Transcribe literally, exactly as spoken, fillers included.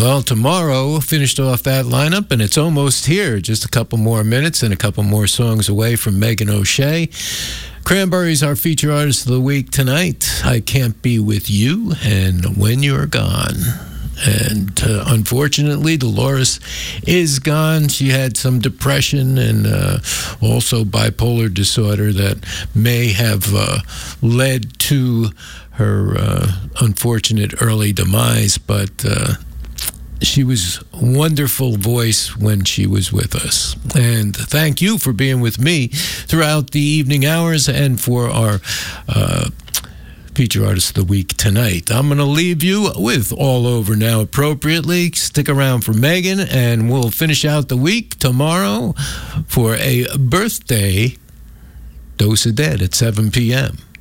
Well, tomorrow finished off that lineup, and it's almost here. Just a couple more minutes and a couple more songs away from Megan O'Shea. Cranberries, our feature artist of the week tonight. I Can't Be With You and When You're Gone. And uh, unfortunately, Dolores is gone. She had some depression and uh, also bipolar disorder that may have uh, led to her uh, unfortunate early demise, but uh, she was a wonderful voice when she was with us. And thank you for being with me throughout the evening hours and for our uh, feature artist of the week tonight. I'm going to leave you with All Over Now appropriately. Stick around for Megan, and we'll finish out the week tomorrow for a birthday dose of dead at seven p.m.